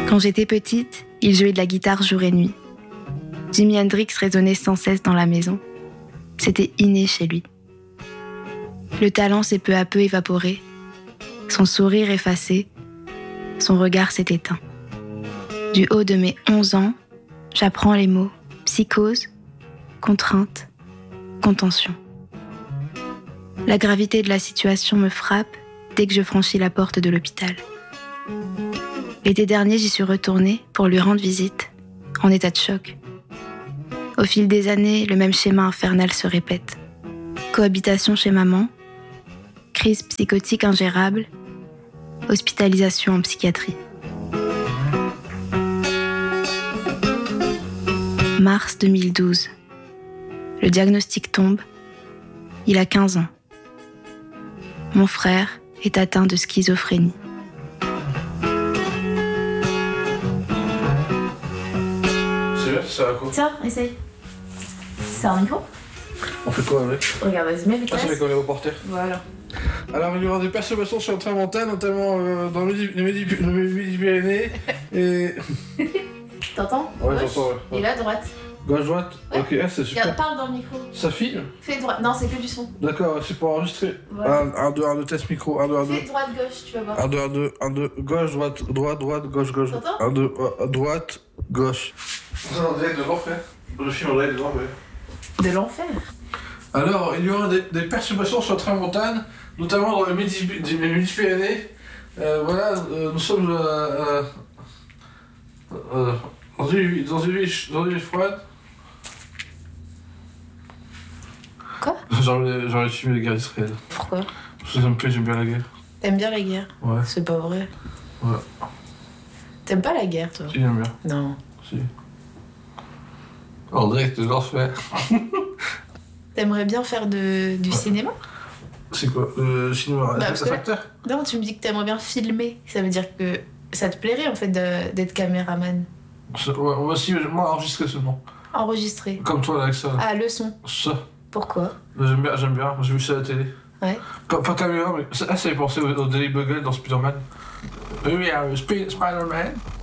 Quand j'étais petite, il jouait de la guitare jour et nuit. Jimi Hendrix résonnait sans cesse dans la maison. C'était inné chez lui. Le talent s'est peu à peu évaporé, son sourire effacé, son regard s'est éteint. Du haut de mes 11 ans, j'apprends les mots psychose, contrainte, contention. La gravité de la situation me frappe dès que je franchis la porte de l'hôpital. L'été dernier, j'y suis retournée pour lui rendre visite, en état de choc. Au fil des années, le même schéma infernal se répète. Cohabitation chez maman, crise psychotique ingérable, hospitalisation en psychiatrie. Mars 2012. Le diagnostic tombe. Il a 15 ans. Mon frère est atteint de schizophrénie. Ça va quoi? Tiens, essaye. C'est un micro? On fait quoi avec? Regarde, vas-y, mets les Ah, c'est avec les reporters. Voilà. Alors, il y aura des perturbations sur le train mental, notamment dans le Midi-Pyrénées et... T'entends? Ouais, Gauche. j'entends, ouais. Et là, droite. Gauche-droite? Ouais. Ok, c'est super. Regarde, parle dans le micro. Ça filme? Fais droite. Non, c'est que du son. D'accord, c'est pour enregistrer. Voilà. 1, 2, test micro, 1, 2, 1, 2. Fais droite-gauche, tu vas voir. 1, 2, 1, 2, gauche, droite, gauche. T'entends? 1, 2, droite, gauche. Ça, on dirait de l'enfer. Le film, on dirait de l'enfer. De l'enfer. Alors, il y aura des perturbations sur le train montagne, notamment dans le Midi-Pyrénées. Voilà, nous sommes dans une ville froide. Quoi? J'aurais filmé les guerres d'Israël. Pourquoi? Parce que ça me plaît, j'aime bien la guerre. T'aimes bien la guerre? Ouais. C'est pas vrai. Ouais. T'aimes pas la guerre, toi? Si, j'aime bien. Non. Si. En direct de l'enfer. T'aimerais bien faire du cinéma? C'est quoi? Le cinéma? Parce que- Acteur? Non, tu me dis que t'aimerais bien filmer. Ça veut dire que ça te plairait, en fait, d'être caméraman. Ouais, aussi, moi, enregistrer seulement. Enregistrer. Comme toi, là, avec ça. Ah, le son. Ça. Pourquoi? J'aime bien. J'ai vu ça à la télé. Ouais. Pas caméra, mais ça fait penser au Daily Bugle dans Spider-Man. Oui, Spider-Man.